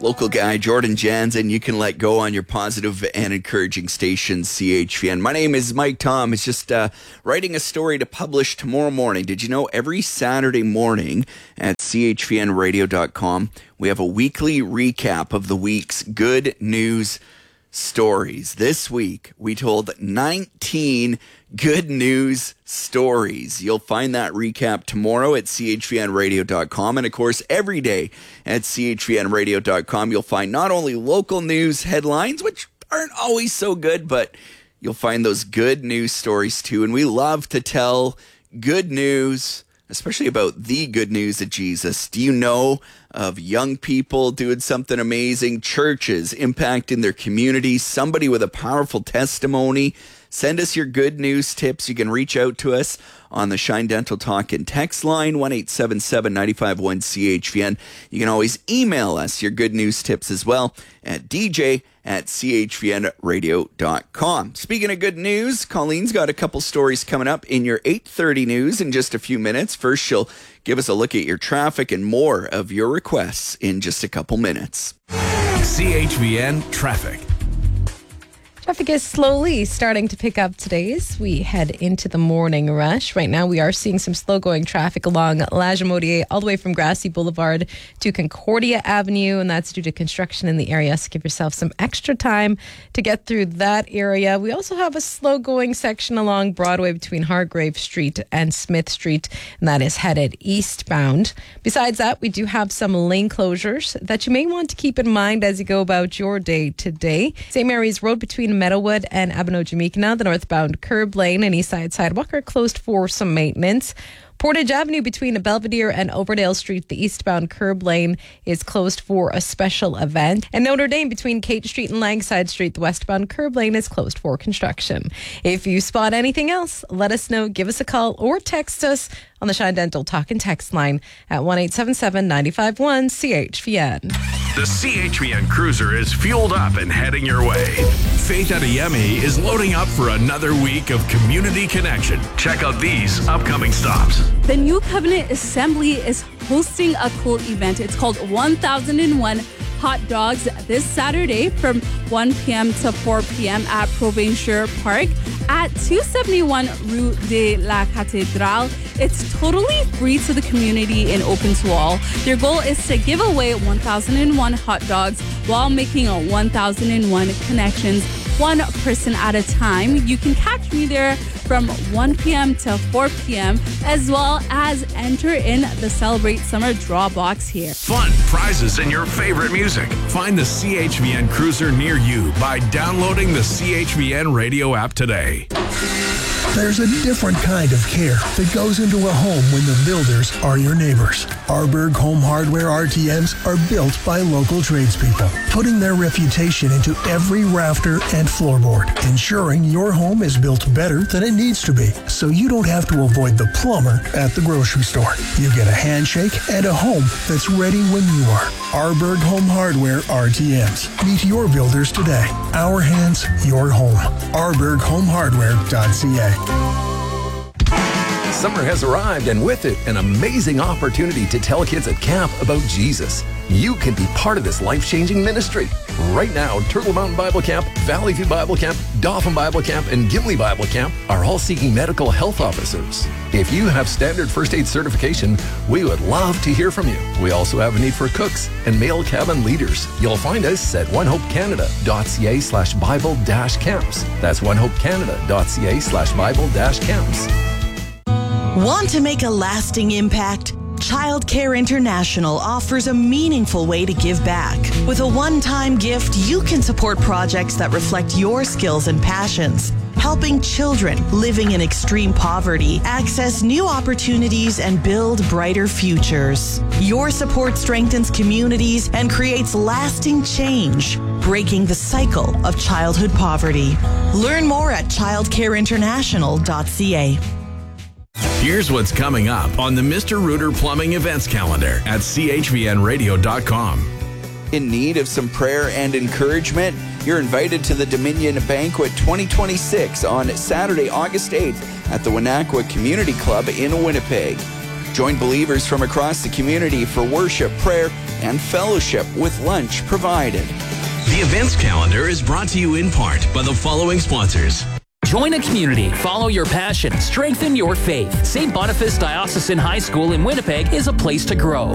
Local guy Jordan Jansen, you can let go on your positive and encouraging station, CHVN. My name is Mike Tom. It's just writing a story to publish tomorrow morning. Did you know every Saturday morning at chvnradio.com, we have a weekly recap of the week's good news stories. This week, we told 19 good news stories. You'll find that recap tomorrow at chvnradio.com. And of course, every day at chvnradio.com, you'll find not only local news headlines, which aren't always so good, but you'll find those good news stories too. And we love to tell good news, especially about the good news of Jesus. Do you know of young people doing something amazing, churches impacting their communities, somebody with a powerful testimony? Send us your good news tips. You can reach out to us on the Shine Dental Talk and text line, 1-877-951-CHVN. You can always email us your good news tips as well at dj@chvnradio.com. Speaking of good news, Colleen's got a couple stories coming up in your 8:30 news in just a few minutes. First, she'll give us a look at your traffic and more of your requests in just a couple minutes. CHVN Traffic. Traffic is slowly starting to pick up today as we head into the morning rush. Right now, we are seeing some slow-going traffic along La Jamodier all the way from Grassy Boulevard to Concordia Avenue, and that's due to construction in the area, so give yourself some extra time to get through that area. We also have a slow-going section along Broadway between Hargrave Street and Smith Street, and that is headed eastbound. Besides that, we do have some lane closures that you may want to keep in mind as you go about your day today. St. Mary's Road between Meadowwood and Abino-Jamaica, the northbound curb lane and east side sidewalk are closed for some maintenance. Portage Avenue between Belvedere and Overdale Street, the eastbound curb lane is closed for a special event. And Notre Dame between Kate Street and Langside Street, the westbound curb lane is closed for construction. If you spot anything else, let us know. Give us a call or text us on the Shine Dental Talk and text line at 1-877-951-CHVN. The CHVN Cruiser is fueled up and heading your way. Faith Adeyemi is loading up for another week of community connection. Check out these upcoming stops. The New Covenant Assembly is hosting a cool event. It's called 1001 Hot Dogs this Saturday from 1 p.m. to 4 p.m. at Provincial Park at 271 Rue de la Cathédrale. It's totally free to the community and open to all. Their goal is to give away 1001 hot dogs while making 1001 connections, one person at a time. You can catch me there from 1 p.m. to 4 p.m. as well as enter in the Celebrate Summer draw box here. Fun, prizes, and your favorite music. Find the CHVN Cruiser near you by downloading the CHVN radio app today. There's a different kind of care that goes into a home when the builders are your neighbors. Arberg Home Hardware RTMs are built by local tradespeople, putting their reputation into every rafter and floorboard, ensuring your home is built better than it needs to be, so you don't have to avoid the plumber at the grocery store. You get a handshake and a home that's ready when you are. Arberg Home Hardware RTMs. Meet your builders today. Our hands, your home. ArbergHomeHardware.ca. Summer has arrived, and with it, an amazing opportunity to tell kids at camp about Jesus. You can be part of this life-changing ministry. Right now, Turtle Mountain Bible Camp, Valley View Bible Camp, Dauphin Bible Camp, and Gimli Bible Camp are all seeking medical health officers. If you have standard first aid certification, we would love to hear from you. We also have a need for cooks and male cabin leaders. You'll find us at onehopecanada.ca/Bible-camps. That's onehopecanada.ca/Bible-camps. Want to make a lasting impact? Child Care International offers a meaningful way to give back. With a one-time gift, you can support projects that reflect your skills and passions, helping children living in extreme poverty access new opportunities and build brighter futures. Your support strengthens communities and creates lasting change, breaking the cycle of childhood poverty. Learn more at childcareinternational.ca. Here's what's coming up on the Mr. Rooter Plumbing events calendar at chvnradio.com. In need of some prayer and encouragement? You're invited to the Dominion Banquet 2026 on Saturday, August 8th at the Wenatchee Community Club in Winnipeg. Join believers from across the community for worship, prayer, and fellowship with lunch provided. The events calendar is brought to you in part by the following sponsors. Join a community, follow your passion, strengthen your faith. St. Boniface Diocesan High School in Winnipeg is a place to grow.